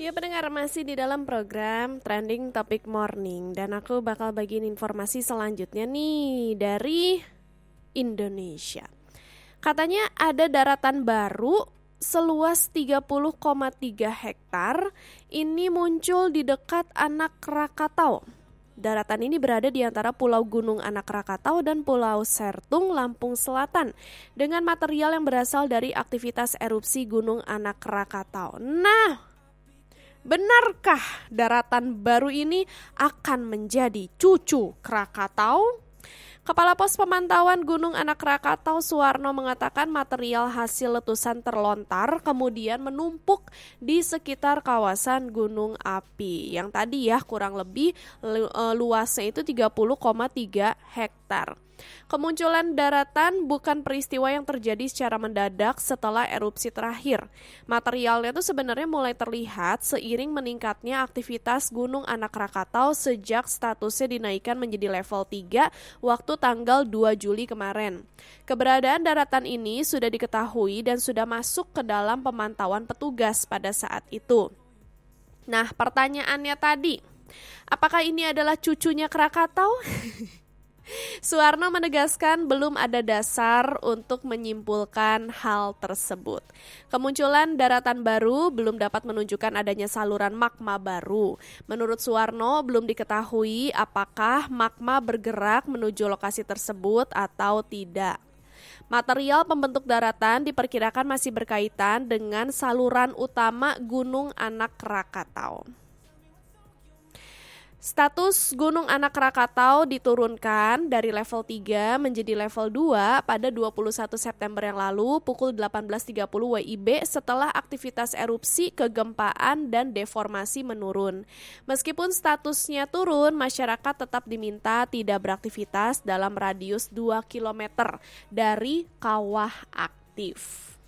Ya pendengar, masih di dalam program Trending Topic Morning. Dan aku bakal bagiin informasi selanjutnya nih dari Indonesia. Katanya ada daratan baru seluas 30,3 hektar. Ini muncul di dekat Anak Krakatau. Daratan ini berada di antara Pulau Gunung Anak Krakatau dan Pulau Sertung, Lampung Selatan, dengan material yang berasal dari aktivitas erupsi Gunung Anak Krakatau. Nah, benarkah daratan baru ini akan menjadi cucu Krakatau? Kepala Pos Pemantauan Gunung Anak Krakatau Suwarno mengatakan material hasil letusan terlontar kemudian menumpuk di sekitar kawasan gunung api. Yang tadi ya kurang lebih luasnya itu 30,3 hektar. Kemunculan daratan bukan peristiwa yang terjadi secara mendadak setelah erupsi terakhir. Materialnya itu sebenarnya mulai terlihat seiring meningkatnya aktivitas Gunung Anak Krakatau sejak statusnya dinaikkan menjadi level 3 waktu tanggal 2 Juli kemarin. Keberadaan daratan ini sudah diketahui dan sudah masuk ke dalam pemantauan petugas pada saat itu. Nah, pertanyaannya tadi, apakah ini adalah cucunya Krakatau? Suwarno menegaskan belum ada dasar untuk menyimpulkan hal tersebut. Kemunculan daratan baru belum dapat menunjukkan adanya saluran magma baru. Menurut Suwarno, belum diketahui apakah magma bergerak menuju lokasi tersebut atau tidak. Material pembentuk daratan diperkirakan masih berkaitan dengan saluran utama Gunung Anak Krakatau. Status Gunung Anak Krakatau diturunkan dari level 3 menjadi level 2 pada 21 September yang lalu pukul 18.30 WIB setelah aktivitas erupsi, kegempaan, dan deformasi menurun. Meskipun statusnya turun, masyarakat tetap diminta tidak beraktivitas dalam radius 2 km dari kawah aktif.